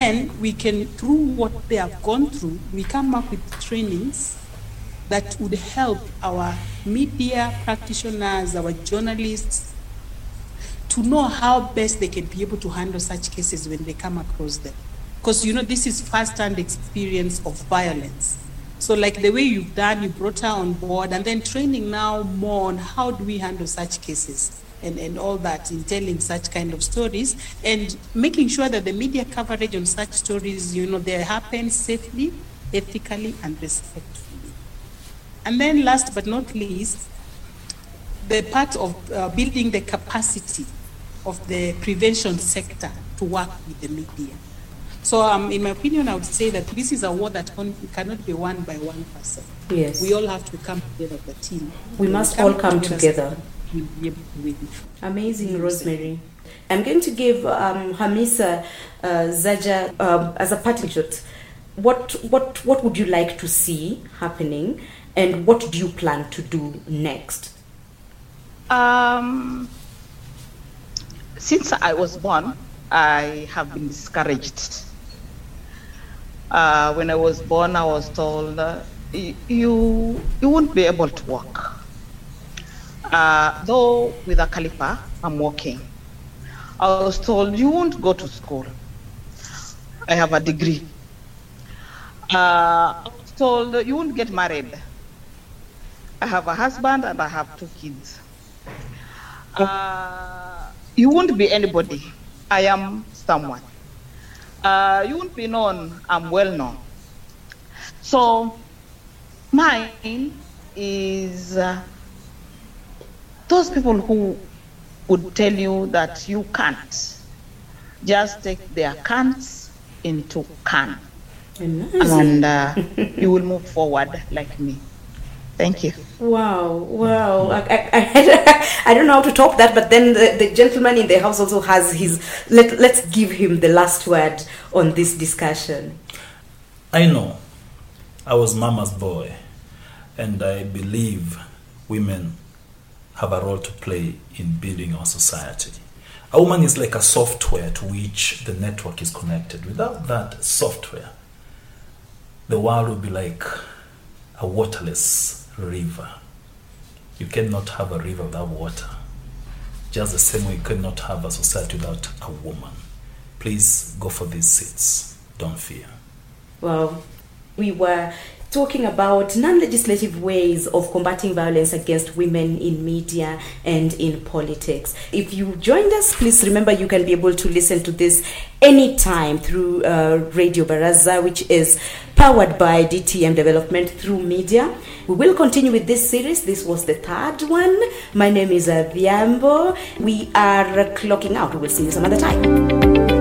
then we can, through what they have gone through, we come up with trainings that would help our media practitioners, our journalists, to know how best they can be able to handle such cases when they come across them. Because, this is first-hand experience of violence. So like the way you've done, you brought her on board, and then training now more on how do we handle such cases and all that in telling such kind of stories, and making sure that the media coverage on such stories, they happen safely, ethically, and respectfully. And then last but not least, the part of building the capacity of the prevention sector to work with the media. So in my opinion, I would say that this is a war that cannot be won by one person. Yes. We all have to come together as a team. We must all come together. We'll be able to win. Amazing, Rosemary. I'm going to give Hamisa Zaja as a parting shot. What would you like to see happening, and what do you plan to do next? Since I was born, I have been discouraged. When I was born, I was told, you won't be able to walk. Though with a caliper, I'm walking. I was told, you won't go to school. I have a degree. I was told, you won't get married. I have a husband and I have 2 kids. You won't be anybody. I am someone. You won't be known. I'm well known. So mine is those people who would tell you that you can't. Just take their can'ts into can. And you will move forward like me. Thank you. Wow. I don't know how to top that, but then the gentleman in the house also has his... Let's give him the last word on this discussion. I know. I was mama's boy, and I believe women have a role to play in building our society. A woman is like a software to which the network is connected. Without that software, the world would be like a waterless river. You cannot have a river without water. Just the same way you cannot have a society without a woman. Please go for these seats. Don't fear. Well, we were talking about non-legislative ways of combating violence against women in media and in politics. If you joined us, please remember you can be able to listen to this anytime through Radio Baraza, which is powered by DTM Development through media. We will continue with this series. This was the 3rd one. My name is Adhiambo. We are clocking out. We will see you some other time.